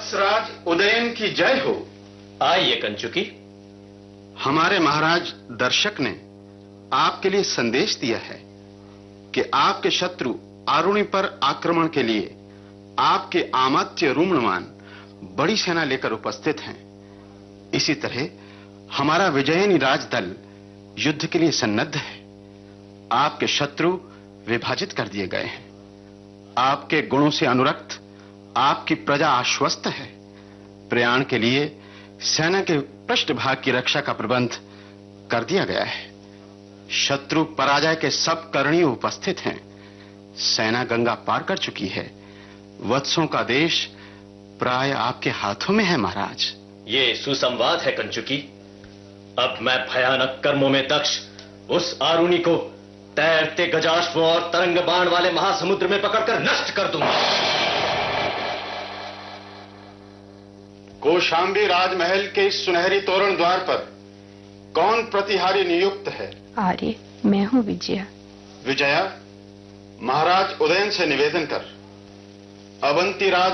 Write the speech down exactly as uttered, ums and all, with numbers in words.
वत्सराज उदयन की जय हो। आइए कंचुकी। हमारे महाराज दर्शक ने आपके लिए संदेश दिया है कि आपके शत्रु आरुणि पर आक्रमण के लिए आपके आमात्य रूमणवान बड़ी सेना लेकर उपस्थित हैं। इसी तरह हमारा विजयिनी राजदल युद्ध के लिए सन्नद्ध है। आपके शत्रु विभाजित कर दिए गए हैं। आपके गुणों से अनुरक्त आपकी प्रजा आश्वस्त है। प्रयाण के लिए सेना के पृष्ठभाग की रक्षा का प्रबंध कर दिया गया है। शत्रु पराजय के सब करणी उपस्थित हैं। सेना गंगा पार कर चुकी है। वत्सों का देश प्राय आपके हाथों में है महाराज। ये सुसंवाद है कंचुकी। अब मैं भयानक कर्मों में दक्ष उस आरुणि को तैरते गजाश्व और तरंग बाण वाले महासमुद्र में पकड़कर नष्ट कर दूंगा। कौशांबी राजमहल के इस सुनहरी तोरण द्वार पर कौन प्रतिहारी नियुक्त है? आर्य, मैं हूं विजया। विजया, महाराज उदयन से निवेदन कर अवंती राज